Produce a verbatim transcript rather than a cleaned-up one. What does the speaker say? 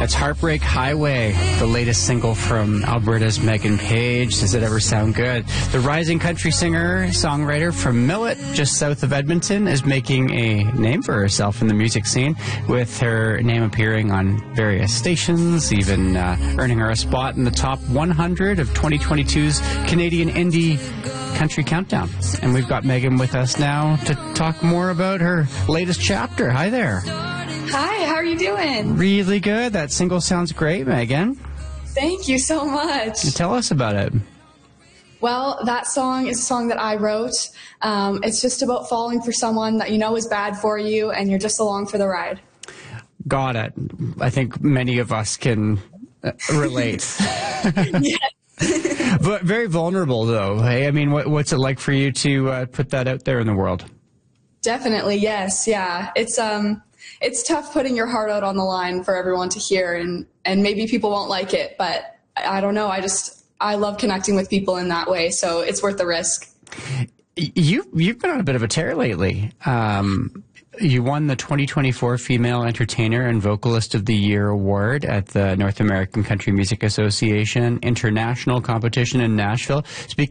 That's Heartbreak Highway, the latest single from Alberta's Megan Page. Does it ever sound good? The rising country singer, songwriter from Millet, just south of Edmonton, is making a name for herself in the music scene, with her name appearing on various stations, even uh, earning her a spot in the top one hundred of twenty twenty-two's Canadian Indie Country Countdown. And we've got Megan with us now to talk more about her latest chapter. Hi there. Hi, how are you doing? Really good. That single sounds great, Megan. Thank you so much. Tell us about it. Well, that song is a song that I wrote. Um, it's just about falling for someone that you know is bad for you, and you're just along for the ride. Got it. I think many of us can uh, relate. Yes. But very vulnerable, though. Hey, I mean, what, what's it like for you to uh, put that out there in the world? Definitely, yes, yeah. It's um, it's tough putting your heart out on the line for everyone to hear, and, and maybe people won't like it, but I, I don't know. I just, I love connecting with people in that way, so it's worth the risk. You, you've been on a bit of a tear lately. Um, you won the twenty twenty-four Female Entertainer and Vocalist of the Year Award at the North American Country Music Association International Competition in Nashville. Speaking